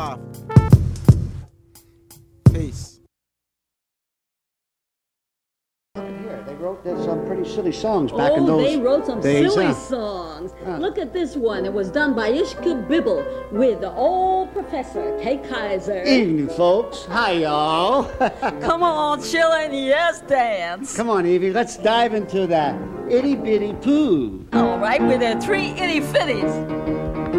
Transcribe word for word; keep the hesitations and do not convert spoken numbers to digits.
off. Peace. They wrote uh, some pretty silly songs back oh, in those they wrote some days, silly huh? songs. Huh. Look at this one. It was done by Ishka Bibble with the old professor, Kay Kaiser. Evening, folks. Hi, y'all. Come on, chillin', yes, dance. Come on, Evie. Let's dive into that itty bitty poo. All right, with the three itty fitties.